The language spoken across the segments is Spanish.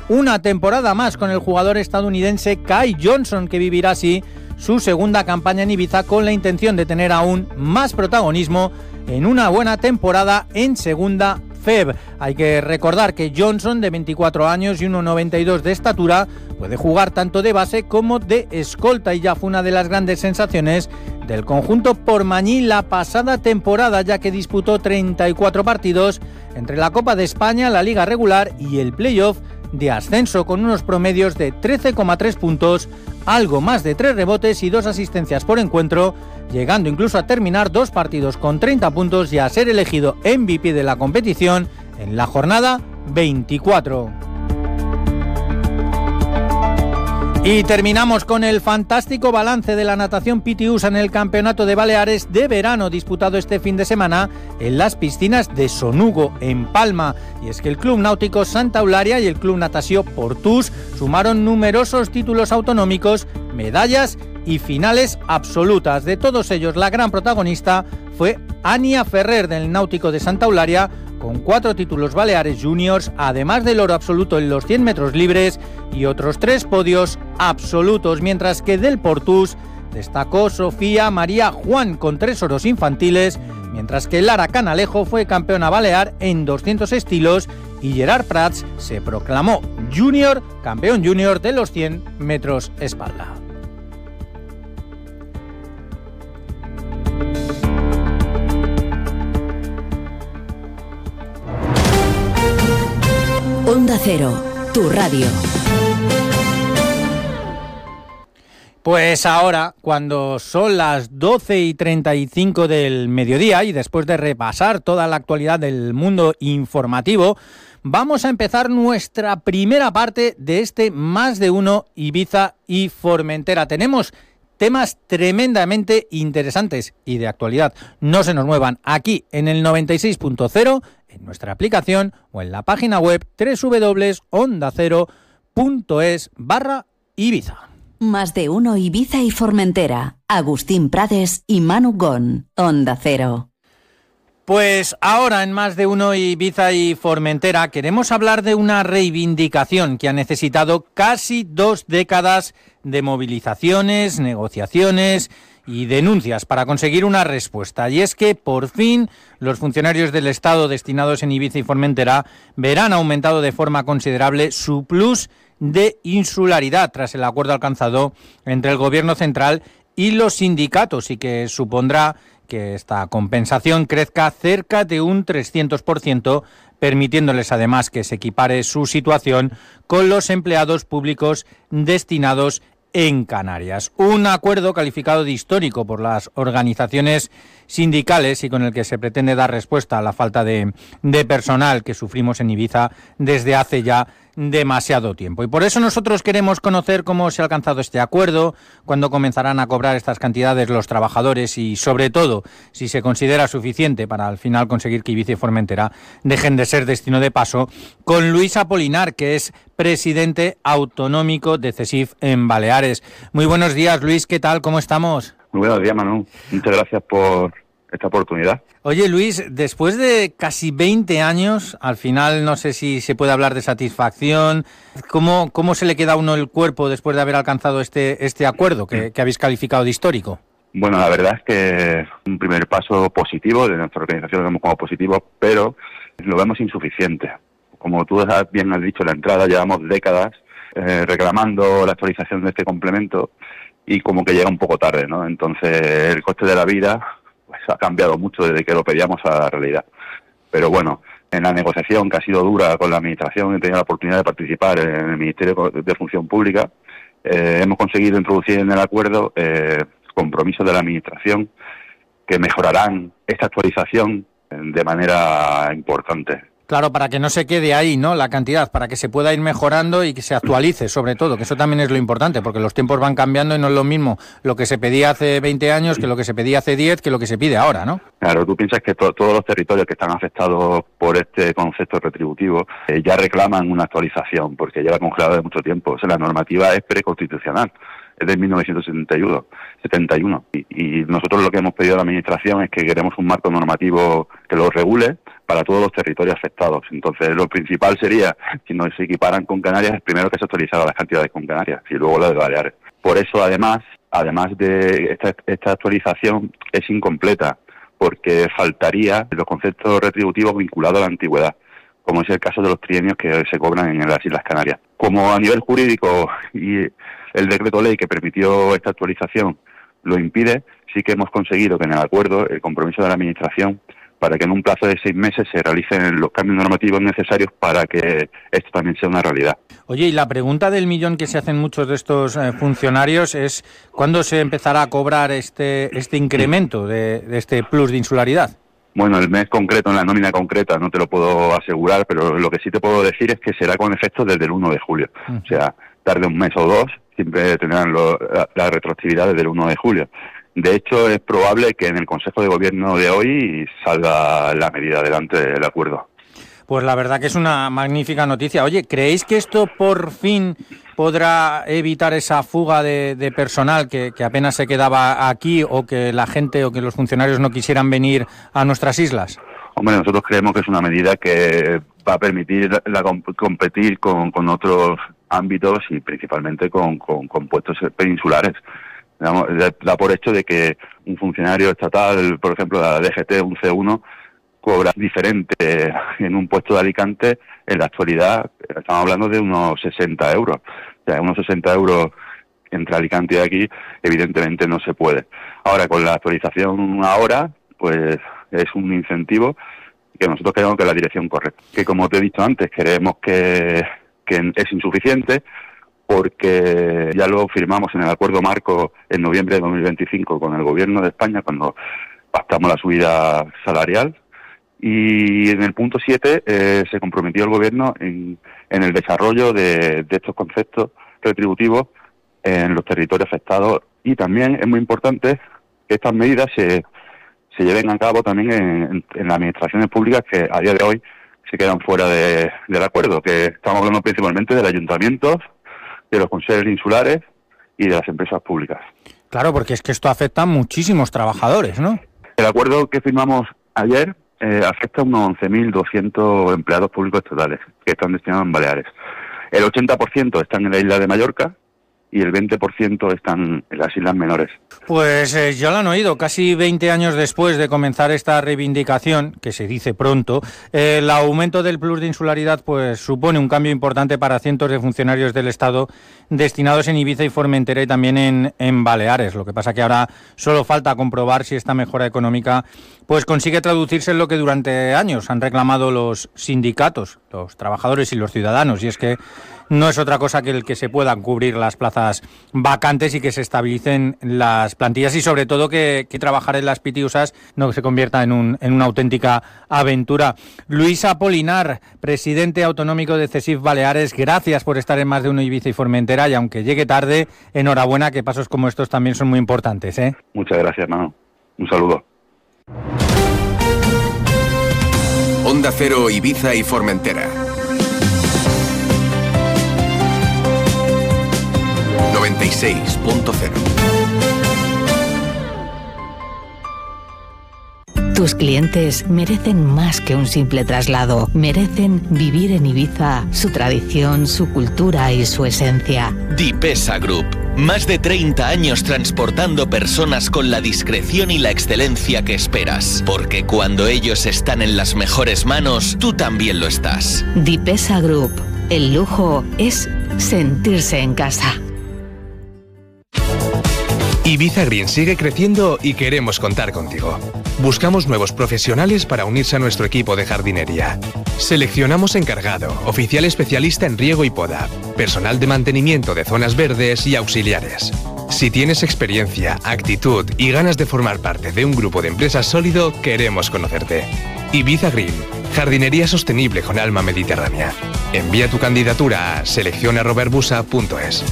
una temporada más con el jugador estadounidense Kai Johnson, que vivirá así su segunda campaña en Ibiza con la intención de tener aún más protagonismo en una buena temporada en segunda FEB. Hay que recordar que Johnson, de 24 años y 1,92 de estatura, puede jugar tanto de base como de escolta y ya fue una de las grandes sensaciones del conjunto pormañí la pasada temporada, ya que disputó 34 partidos entre la Copa de España, la Liga Regular y el Playoff de ascenso, con unos promedios de 13,3 puntos, algo más de 3 rebotes y 2 asistencias por encuentro, llegando incluso a terminar 2 partidos con 30 puntos y a ser elegido MVP de la competición en la jornada 24. Y terminamos con el fantástico balance de la natación Pitiusa en el Campeonato de Baleares de verano disputado este fin de semana en las piscinas de Sonugo, en Palma. Y es que el Club Náutico Santa Eulalia y el Club Natació Portús sumaron numerosos títulos autonómicos, medallas y finales absolutas. De todos ellos, la gran protagonista fue Ania Ferrer del Náutico de Santa Eulalia, con 4 títulos baleares juniors, además del oro absoluto en los 100 metros libres y otros 3 podios absolutos, mientras que del Portús destacó Sofía María Juan con 3 oros infantiles, mientras que Lara Canalejo fue campeona balear en 200 estilos y Gerard Prats se proclamó campeón junior de los 100 metros espalda. Onda Cero, tu radio. Pues ahora, cuando son las 12:35 del mediodía y después de repasar toda la actualidad del mundo informativo, vamos a empezar nuestra primera parte de este Más de Uno Ibiza y Formentera. Tenemos temas tremendamente interesantes y de actualidad. No se nos muevan aquí en el 96.0, en nuestra aplicación o en la página web www.ondacero.es/Ibiza. Más de Uno Ibiza y Formentera. Agustín Prades y Manu Gon. Onda Cero. Pues ahora en Más de Uno Ibiza y Formentera queremos hablar de una reivindicación que ha necesitado casi 2 décadas de movilizaciones, negociaciones y denuncias para conseguir una respuesta. Y es que por fin los funcionarios del Estado destinados en Ibiza y Formentera verán aumentado de forma considerable su plus de insularidad tras el acuerdo alcanzado entre el Gobierno central y los sindicatos, y que supondrá que esta compensación crezca cerca de un 300%, permitiéndoles además que se equipare su situación con los empleados públicos destinados en Canarias. Un acuerdo calificado de histórico por las organizaciones sindicales y con el que se pretende dar respuesta a la falta de personal que sufrimos en Ibiza desde hace ya demasiado tiempo. Y por eso nosotros queremos conocer cómo se ha alcanzado este acuerdo, cuándo comenzarán a cobrar estas cantidades los trabajadores y, sobre todo, si se considera suficiente para al final conseguir que Ibiza y Formentera dejen de ser destino de paso, con Luis Apolinar, que es presidente autonómico de CESIF en Baleares. Muy buenos días, Luis, ¿qué tal? ¿Cómo estamos? Muy buenos días, Manu. Muchas gracias por esta oportunidad. Oye, Luis, después de casi 20 años, al final no sé si se puede hablar de satisfacción. ¿Cómo se le queda a uno el cuerpo después de haber alcanzado este acuerdo que habéis calificado de histórico? Bueno, la verdad es que un primer paso positivo, de nuestra organización lo vemos como positivo, pero lo vemos insuficiente. Como tú bien has dicho en la entrada, llevamos décadas reclamando la actualización de este complemento y como que llega un poco tarde, ¿no? Entonces el coste de la vida pues ha cambiado mucho desde que lo pedíamos a la realidad. Pero bueno, en la negociación que ha sido dura con la Administración, he tenido la oportunidad de participar en el Ministerio de Función Pública, hemos conseguido introducir en el acuerdo compromisos de la Administración que mejorarán esta actualización de manera importante. Claro, para que no se quede ahí, ¿no?, la cantidad, para que se pueda ir mejorando y que se actualice, sobre todo, que eso también es lo importante, porque los tiempos van cambiando y no es lo mismo lo que se pedía hace 20 años que lo que se pedía hace 10, que lo que se pide ahora, ¿no? Claro, tú piensas que todos los territorios que están afectados por este concepto retributivo ya reclaman una actualización, porque lleva congelado de mucho tiempo. O sea, la normativa es preconstitucional. es de 1971. Y nosotros lo que hemos pedido a la Administración es que queremos un marco normativo que lo regule para todos los territorios afectados. Entonces, lo principal sería, si nos equiparan con Canarias, primero que se actualizara las cantidades con Canarias y luego la de Baleares. Por eso, además de esta actualización, es incompleta, porque faltaría los conceptos retributivos vinculados a la antigüedad, como es el caso de los trienios que se cobran en las Islas Canarias. Como a nivel jurídico y el decreto ley que permitió esta actualización lo impide, sí que hemos conseguido que en el acuerdo, el compromiso de la Administración, para que en un plazo de 6 meses se realicen los cambios normativos necesarios para que esto también sea una realidad. Oye, y la pregunta del millón que se hacen muchos de estos funcionarios es ¿cuándo se empezará a cobrar este incremento de este plus de insularidad? Bueno, el mes concreto, en la nómina concreta, no te lo puedo asegurar, pero lo que sí te puedo decir es que será con efecto desde el 1 de julio. O sea, tarde un mes o dos, siempre tendrán la retroactividad desde el 1 de julio. De hecho, es probable que en el Consejo de Gobierno de hoy salga la medida adelante del acuerdo. Pues la verdad que es una magnífica noticia. Oye, ¿creéis que esto por fin podrá evitar esa fuga de personal que apenas se quedaba aquí, o que la gente o que los funcionarios no quisieran venir a nuestras islas? Hombre, nosotros creemos que es una medida que va a permitir competir con otros ámbitos y principalmente con puestos peninsulares. Da por hecho de que un funcionario estatal, por ejemplo, de la DGT, un C1, cobra diferente en un puesto de Alicante. En la actualidad estamos hablando de unos 60 euros. O sea, unos 60 euros entre Alicante y aquí, evidentemente no se puede. Ahora, con la actualización ahora, pues es un incentivo que nosotros creemos que es la dirección correcta. Que, como te he dicho antes, creemos que es insuficiente, porque ya lo firmamos en el acuerdo marco en noviembre de 2025 con el Gobierno de España, cuando pactamos la subida salarial. Y en el punto 7 se comprometió el Gobierno en el desarrollo de estos conceptos retributivos en los territorios afectados. Y también es muy importante que estas medidas se lleven a cabo también en las administraciones públicas que a día de hoy se quedan fuera del acuerdo, que estamos hablando principalmente de ayuntamientos, de los consejos insulares y de las empresas públicas. Claro, porque es que esto afecta a muchísimos trabajadores, ¿no? El acuerdo que firmamos ayer afecta a unos 11.200 empleados públicos estatales que están destinados en Baleares. El 80% están en la isla de Mallorca y el 20% están en las islas menores. Pues ya lo han oído, casi 20 años después de comenzar esta reivindicación, que se dice pronto, el aumento del plus de insularidad pues supone un cambio importante para cientos de funcionarios del Estado destinados en Ibiza y Formentera y también en Baleares. Lo que pasa que ahora solo falta comprobar si esta mejora económica pues consigue traducirse en lo que durante años han reclamado los sindicatos, los trabajadores y los ciudadanos, y es que no es otra cosa que el que se puedan cubrir las plazas vacantes y que se estabilicen las plantillas, y sobre todo que trabajar en las Pitiusas no se convierta en una auténtica aventura. Luis Apolinar, presidente autonómico de CESIF Baleares, gracias por estar en Más de Uno Ibiza y Formentera, y aunque llegue tarde, enhorabuena, que pasos como estos también son muy importantes, ¿eh? Muchas gracias, Manu. Un saludo. Onda Cero, Ibiza y Formentera. 96.0. Tus clientes merecen más que un simple traslado. Merecen vivir en Ibiza, su tradición, su cultura y su esencia. Dipesa Group. Más de 30 años transportando personas con la discreción y la excelencia que esperas. Porque cuando ellos están en las mejores manos, tú también lo estás. Dipesa Group. El lujo es sentirse en casa. Ibiza Green sigue creciendo y queremos contar contigo. Buscamos nuevos profesionales para unirse a nuestro equipo de jardinería. Seleccionamos encargado, oficial especialista en riego y poda, personal de mantenimiento de zonas verdes y auxiliares. Si tienes experiencia, actitud y ganas de formar parte de un grupo de empresas sólido, queremos conocerte. Ibiza Green, jardinería sostenible con alma mediterránea. Envía tu candidatura a selecciona@herbusa.es.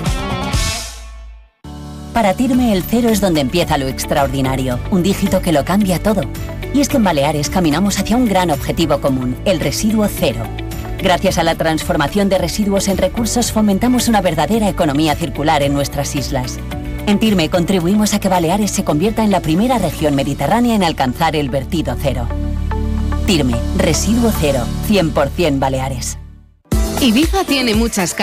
Para Tirme el 0 es donde empieza lo extraordinario, un dígito que lo cambia todo. Y es que en Baleares caminamos hacia un gran objetivo común, el residuo cero. Gracias a la transformación de residuos en recursos fomentamos una verdadera economía circular en nuestras islas. En TIRME contribuimos a que Baleares se convierta en la primera región mediterránea en alcanzar el vertido cero. TIRME, residuo cero, 100% Baleares. Ibiza tiene muchas caras.